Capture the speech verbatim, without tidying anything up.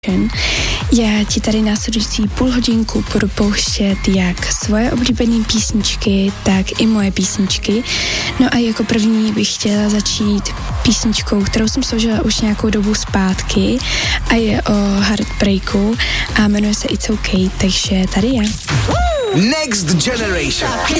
Já ti tady následující půl hodinku budu pouštět jak svoje oblíbené písničky, tak i moje písničky. No a jako první bych chtěla začít písničkou, kterou jsem složila už nějakou dobu zpátky a je o heartbreaku a jmenuje se It's Okay, takže tady je. Next Generation.